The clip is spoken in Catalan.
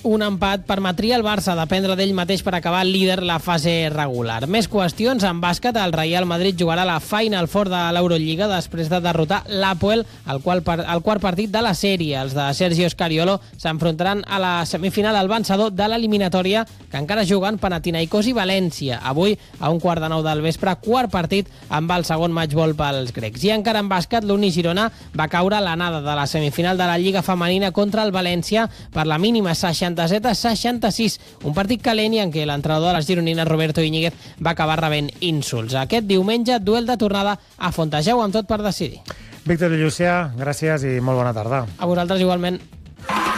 un empat permetria al Barça dependre d'ell mateix per acabar líder la fase regular. Més qüestions en bàsquet. El Real Madrid jugarà la Final Four de l'Eurolliga després de derrotar l'Apoel al quart partit de la sèrie. Els de Sergio Scariolo s'enfrontaran a la semifinal al vencedor de l'eliminatòria, que encara juguen Panathinaikos i València. Avui, a 8:45 del vespre, quart partit amb el segon matchball pels grecs. I encara en bàsquet, l'Uni Girona va caure a l'anada de la semifinal de la Lliga Femenina contra el València per la mínima 67-66. Un partit calent i en què l'entrenador de les gironines, Roberto Íñiguez, va acabar rebent insults. Aquest diumenge, duel de tornada a Fontageu amb tot per decidir. Víctor i Llucià, gràcies i molt bona tarda. A vosaltres igualment.